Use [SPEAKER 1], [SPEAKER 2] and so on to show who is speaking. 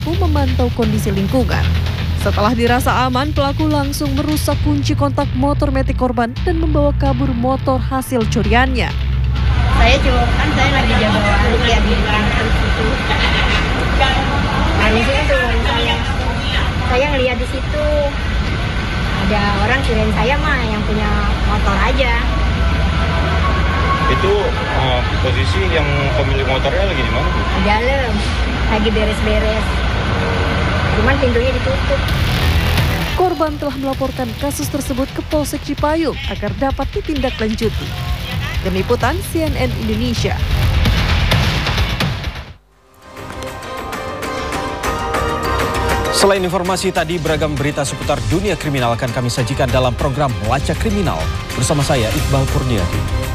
[SPEAKER 1] memantau kondisi lingkungan. Setelah dirasa aman, pelaku langsung merusak kunci kontak motor metik korban dan membawa kabur motor hasil curiannya.
[SPEAKER 2] Saya lagi jaga warung ya di pintu situ. Nah di situ saya ngeliat di situ ada orang kirain saya mah yang punya motor aja.
[SPEAKER 3] Itu posisi yang pemilik motornya lagi di mana, Bu?
[SPEAKER 2] Di dalam, lagi beres-beres. Cuman pintunya ditutup.
[SPEAKER 1] Korban telah melaporkan kasus tersebut ke Polsek Cipayung agar dapat ditindaklanjuti. Tim Liputan CNN Indonesia.
[SPEAKER 4] Selain informasi tadi, beragam berita seputar dunia kriminal akan kami sajikan dalam program Lacak Kriminal. Bersama saya, Iqbal Kurniadi.